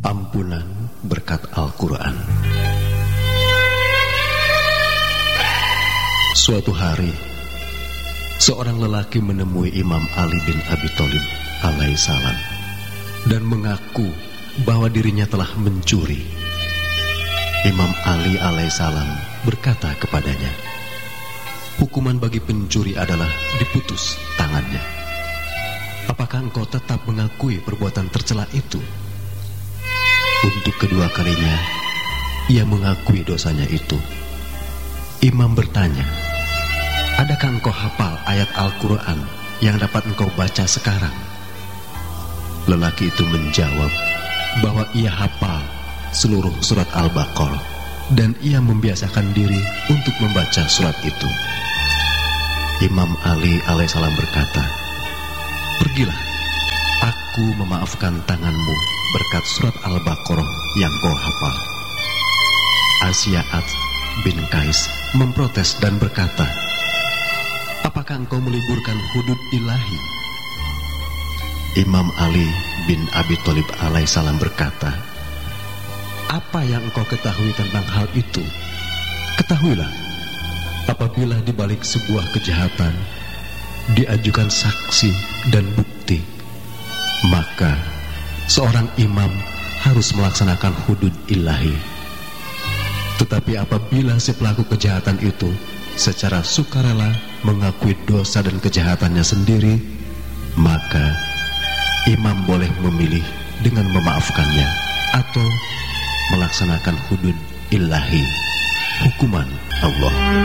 Ampunan berkat Al-Quran. Suatu hari, seorang lelaki menemui Imam Ali bin Abi Thalib alaihissalam dan mengaku bahwa dirinya telah mencuri. Imam Ali alaihissalam berkata kepadanya, "Hukuman bagi pencuri adalah diputus tangannya. Apakah engkau tetap mengakui perbuatan tercela itu?" Untuk kedua kalinya, ia mengakui dosanya itu. Imam bertanya, "Adakah engkau hafal ayat Al-Quran yang dapat engkau baca sekarang?" Lelaki itu menjawab bahwa ia hafal seluruh surat Al-Baqarah dan ia membiasakan diri untuk membaca surat itu. Imam Ali alaihissalam berkata, "Pergilah, aku memaafkan tanganmu berkat surat Al-Baqarah yang kau hafal." Asy'ad bin Qais memprotes dan berkata, "Apakah engkau meliburkan hudud ilahi?" Imam Ali bin Abi Thalib alaihissalam berkata, "Apa yang engkau ketahui tentang hal itu? Ketahuilah, apabila di balik sebuah kejahatan diajukan saksi dan bukti, maka seorang imam harus melaksanakan hudud ilahi. Tetapi apabila si pelaku kejahatan itu secara sukarela mengakui dosa dan kejahatannya sendiri, maka imam boleh memilih dengan memaafkannya atau melaksanakan hudud ilahi, hukuman Allah."